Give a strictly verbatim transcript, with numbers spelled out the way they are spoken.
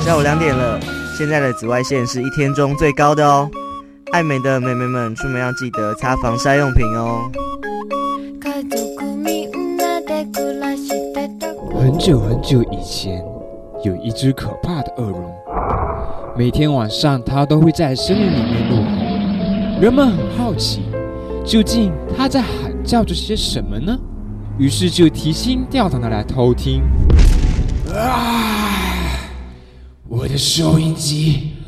下午两点了，现在的紫外线是一天中最高的哦。爱美的妹妹们，出门要记得擦防晒用品哦。 很久很久以前，有一只可怕的恶龙，每天晚上它都会在森林里面怒吼。人们很好奇，究竟它在喊叫着些什么呢？于是就提心吊胆的来偷听。啊！我的收音机